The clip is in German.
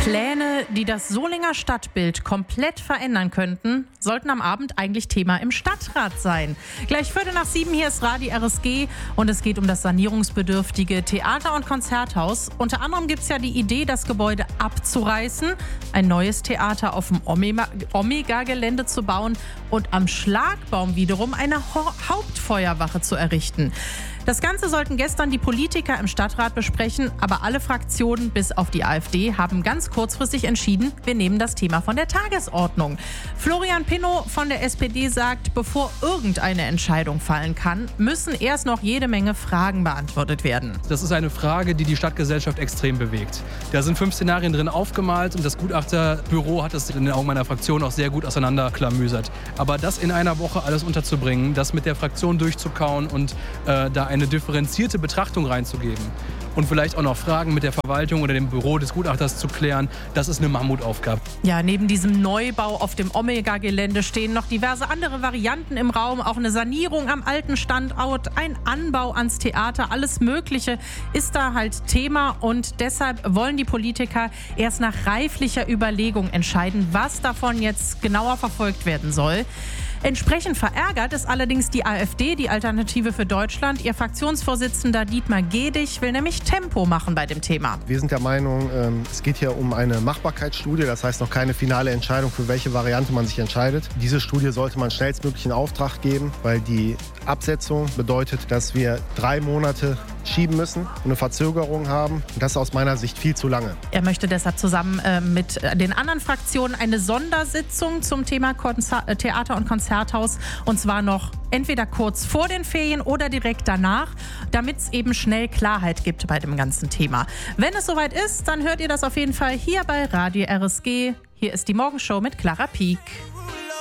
Pläne, die das Solinger Stadtbild komplett verändern könnten, sollten am Abend eigentlich Thema im Stadtrat sein. Gleich 7:15 hier ist Radio RSG und es geht um das sanierungsbedürftige Theater- und Konzerthaus. Unter anderem gibt es ja die Idee, das Gebäude abzureißen, ein neues Theater auf dem Omega-Gelände zu bauen und am Schlagbaum wiederum eine Hauptfeuerwache zu errichten. Das Ganze sollten gestern die Politiker im Stadtrat besprechen, aber alle Fraktionen bis auf die AfD haben ganz kurzfristig entschieden, wir nehmen das Thema von der Tagesordnung. Florian Pinnow von der SPD sagt, bevor irgendeine Entscheidung fallen kann, müssen erst noch jede Menge Fragen beantwortet werden. Das ist eine Frage, die die Stadtgesellschaft extrem bewegt. Da sind 5 Szenarien drin aufgemalt und das Gutachterbüro hat es in den Augen meiner Fraktion auch sehr gut auseinanderklamüsert. Aber das in einer Woche alles unterzubringen, das mit der Fraktion durchzukauen und da eine differenzierte Betrachtung reinzugeben und vielleicht auch noch Fragen mit der Verwaltung oder dem Büro des Gutachters zu klären, das ist eine Mammutaufgabe. Ja, neben diesem Neubau auf dem Omega-Gelände stehen noch diverse andere Varianten im Raum, auch eine Sanierung am alten Standort, ein Anbau ans Theater, alles Mögliche ist da halt Thema und deshalb wollen die Politiker erst nach reiflicher Überlegung entscheiden, was davon jetzt genauer verfolgt werden soll. Entsprechend verärgert ist allerdings die AfD, die Alternative für Deutschland. Ihr Fraktionsvorsitzender Dietmar Gedig will nämlich Tempo machen bei dem Thema. Wir sind der Meinung, es geht hier um eine Machbarkeitsstudie, das heißt noch keine finale Entscheidung, für welche Variante man sich entscheidet. Diese Studie sollte man schnellstmöglich in Auftrag geben, weil die Absetzung bedeutet, dass wir 3 Monate schieben müssen und eine Verzögerung haben. Und das ist aus meiner Sicht viel zu lange. Er möchte deshalb zusammen mit den anderen Fraktionen eine Sondersitzung zum Thema Theater- und Konzerthaus und zwar noch entweder kurz vor den Ferien oder direkt danach, damit es eben schnell Klarheit gibt bei dem ganzen Thema. Wenn es soweit ist, dann hört ihr das auf jeden Fall hier bei Radio RSG. Hier ist die Morgenshow mit Clara Pieck.